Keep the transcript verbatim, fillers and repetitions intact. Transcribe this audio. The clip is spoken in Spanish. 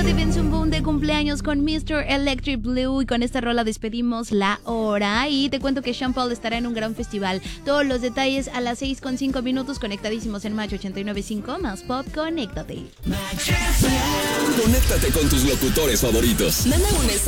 de Benson Boone de cumpleaños con mister Electric Blue, y con esta rola despedimos la hora. Y te cuento que Sean Paul estará en un gran festival. Todos los detalles a las seis con cinco minutos, conectadísimos en Match ochenta y nueve punto cinco, más pop, conéctate. Conéctate con tus locutores favoritos. Manda un